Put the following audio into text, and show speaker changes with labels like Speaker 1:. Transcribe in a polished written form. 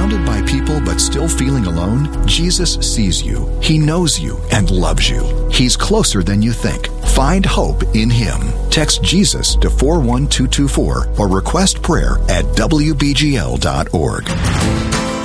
Speaker 1: Surrounded by people but still feeling alone? Jesus sees you. He knows you and loves you. He's closer than you think. Find hope in Him. Text Jesus to 41224 or request prayer at WBGL.org.